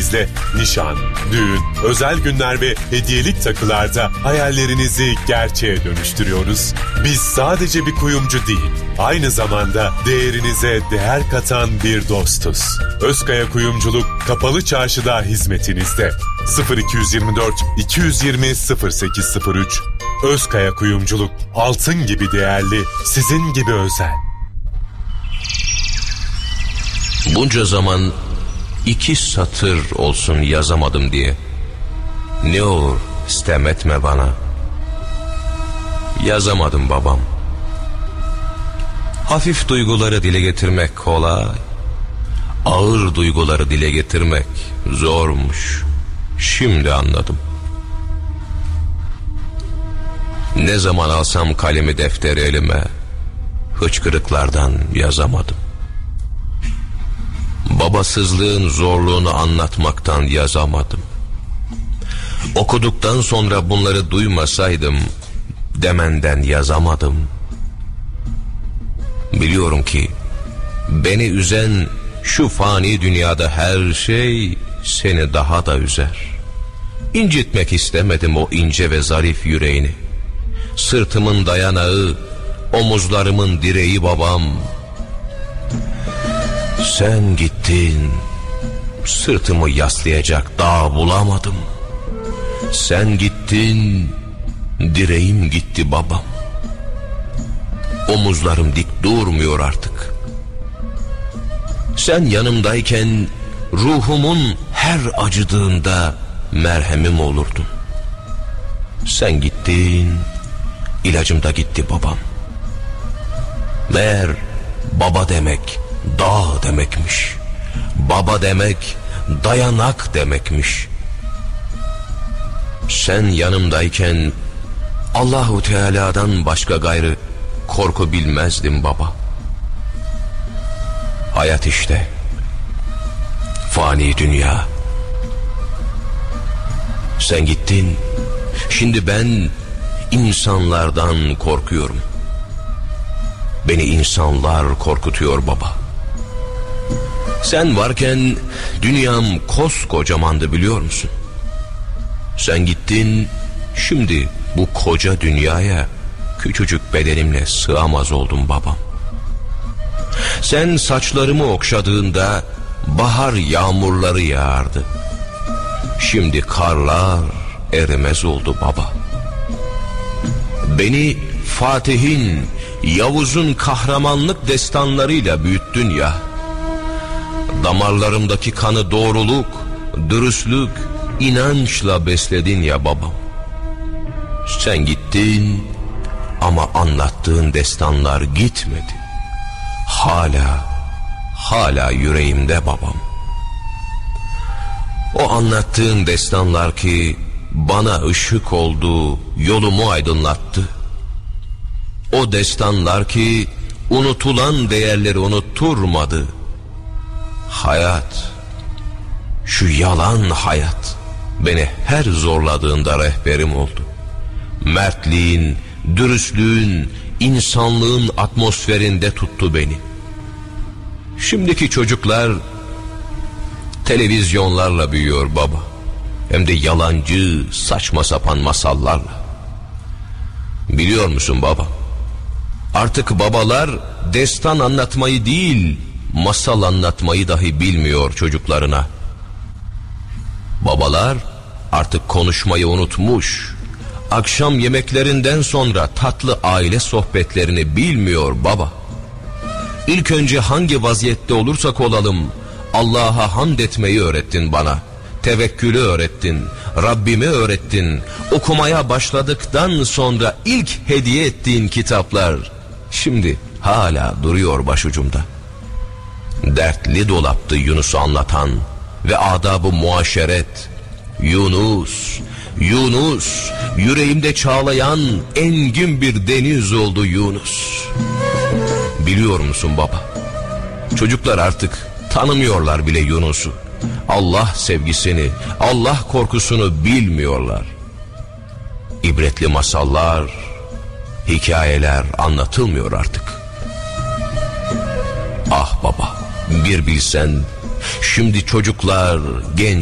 desteklerimizle nişan, düğün, özel günler ve hediyelik takılarda hayallerinizi gerçeğe dönüştürüyoruz. Biz sadece bir kuyumcu değil, aynı zamanda değerinize değer katan bir dostuz. Özkaya Kuyumculuk Kapalı Çarşı'da hizmetinizde. 0224 220 0803. Özkaya Kuyumculuk, altın gibi değerli, sizin gibi özel. Bunca zaman 2 satır olsun yazamadım diye. Ne olur sitem etme bana. Yazamadım babam. Hafif duyguları dile getirmek kolay, ağır duyguları dile getirmek zormuş. Şimdi anladım. Ne zaman alsam kalemi defteri elime, hıçkırıklardan yazamadım. Babasızlığın zorluğunu anlatmaktan yazamadım. Okuduktan sonra bunları duymasaydım demenden yazamadım. Biliyorum ki beni üzen şu fani dünyada her şey seni daha da üzer. İncitmek istemedim o ince ve zarif yüreğini. Sırtımın dayanağı, omuzlarımın direği babam. Sen gittin, sırtımı yaslayacak dağ bulamadım. Sen gittin, direğim gitti babam. Omuzlarım dik durmuyor artık. Sen yanımdayken ruhumun her acıdığında merhemim olurdun. Sen gittin, ilacım da gitti babam. Meğer baba demek dağ demekmiş. Baba demek dayanak demekmiş. Sen yanımdayken Allahu Teala'dan başka gayrı korku bilmezdim baba. Hayat işte, fani dünya. Sen gittin, şimdi ben insanlardan korkuyorum. Beni insanlar korkutuyor baba. Sen varken dünyam koskocamandı biliyor musun? Sen gittin, şimdi bu koca dünyaya küçücük bedenimle sığamaz oldum babam. Sen saçlarımı okşadığında bahar yağmurları yağardı. Şimdi karlar erimez oldu baba. Beni Fatih'in, Yavuz'un kahramanlık destanlarıyla büyüttün ya. Damarlarımdaki kanı doğruluk, dürüstlük, inançla besledin ya babam. Sen gittin ama anlattığın destanlar gitmedi. Hala yüreğimde babam. O anlattığın destanlar ki bana ışık oldu, yolumu aydınlattı. O destanlar ki unutulan değerleri unutturmadı. Hayat, şu yalan hayat beni her zorladığında rehberim oldu. Mertliğin, dürüstlüğün, insanlığın atmosferinde tuttu beni. Şimdiki çocuklar televizyonlarla büyüyor baba. Hem de yalancı, saçma sapan masallarla. Biliyor musun baba? Artık babalar destan anlatmayı değil, masal anlatmayı dahi bilmiyor çocuklarına. Babalar artık konuşmayı unutmuş. Akşam yemeklerinden sonra tatlı aile sohbetlerini bilmiyor baba. İlk önce hangi vaziyette olursak olalım Allah'a hamd etmeyi öğrettin bana. Tevekkülü öğrettin, Rabbimi öğrettin. Okumaya başladıktan sonra ilk hediye ettiğin kitaplar şimdi hala duruyor başucumda. Dertli dolaptı Yunus'u anlatan ve adab-ı muaşeret. Yunus, yüreğimde çağlayan engin bir deniz oldu Yunus. Biliyor musun baba? Çocuklar artık tanımıyorlar bile Yunus'u. Allah sevgisini, Allah korkusunu bilmiyorlar. İbretli masallar, hikayeler anlatılmıyor artık. Ah baba, bir bilsen, şimdi çocuklar, genç